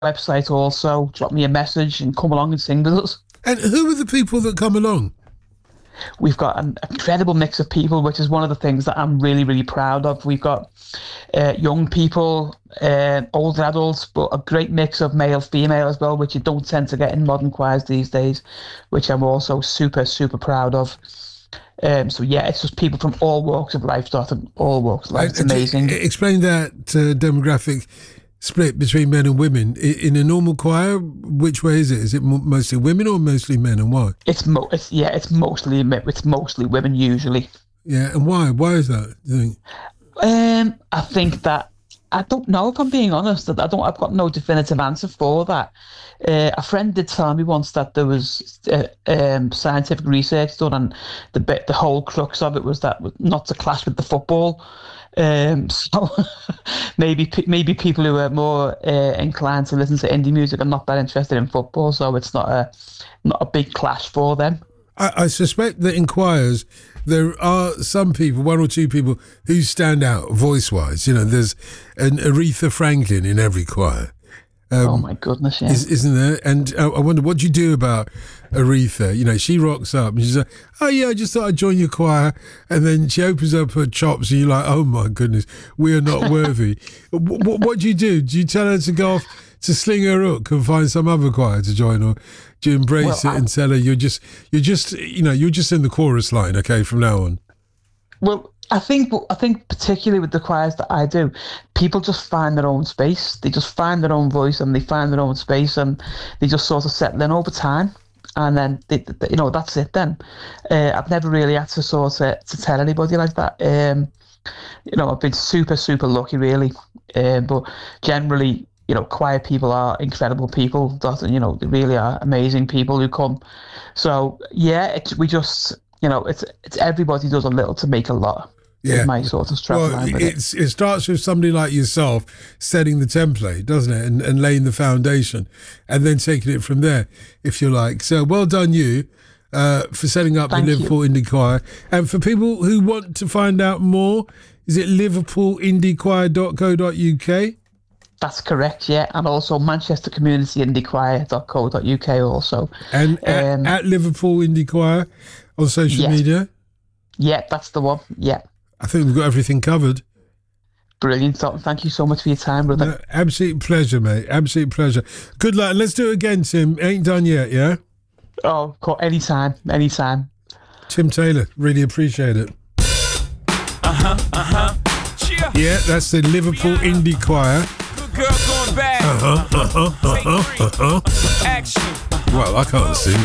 website also. Drop me a message and come along and sing with us. And who are the people that come along? We've got an incredible mix of people, which is one of the things that I'm really, really proud of. We've got young people, older adults, but a great mix of male, female as well, which you don't tend to get in modern choirs these days, which I'm also super, super proud of. So yeah, it's just people from all walks of life, Jonathan, all walks of life. It's amazing. Explain that demographic split between men and women. In a normal choir, which way is it? Is it mostly women or mostly men, and why? It's mostly women usually. Yeah, and why? Why is that, do you think? I think that, I don't know, if I'm being honest, that I've got no definitive answer for that. A friend did tell me once that there was scientific research done, and the whole crux of it was that not to clash with the football. So maybe people who are more inclined to listen to indie music are not that interested in football, so it's not a big clash for them. I suspect that in choirs there are some people, one or two people, who stand out voice-wise. You know, there's an Aretha Franklin in every choir. Oh my goodness, yeah. Isn't there? And I wonder, what do you do about Aretha? You know, she rocks up and she's like, oh yeah, I just thought I'd join your choir. And then she opens up her chops and you're like, oh my goodness, we are not worthy. What do you do? Do you tell her to go off to sling her hook and find some other choir to join, or do you embrace it and tell her you're just in the chorus line, okay, from now on? Well, I think particularly with the choirs that I do, people just find their own space. They just find their own voice and they find their own space, and they just sort of settle in over time. And then that's it. Then I've never really had to to tell anybody like that. I've been super, super lucky, really. But generally, choir people are incredible people. They really are amazing people who come. So yeah, it's everybody does a little to make a lot. Yeah, my sort of strapline with it starts with somebody like yourself setting the template, doesn't it, and laying the foundation, and then taking it from there, if you like. So well done you for setting up the Liverpool Indie Choir. And for people who want to find out more, is it liverpoolindychoir.co.uk? That's correct, yeah. And also manchestercommunityindychoir.co.uk also. And at Liverpool Indie Choir on social media? Yeah, that's the one, yeah. I think we've got everything covered. Brilliant. Thank you so much for your time, brother. No, absolute pleasure, mate. Absolute pleasure. Good luck. Let's do it again, Tim. Ain't done yet, yeah? Oh, anytime. Tim Taylor, really appreciate it. Yeah, that's the Liverpool Indie Choir. Good girl going bad. Action. Well, I can't sing.